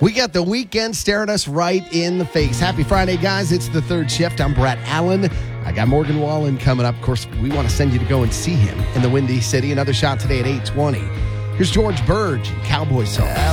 We got the weekend staring us right in the face. Happy Friday, guys. It's the third shift. I'm Brett Allen. I got Morgan Wallen coming up. Of course, we want to send you to go and see him in the Windy City. Another shot today at 8:20. Here's George Burge, Cowboy Song.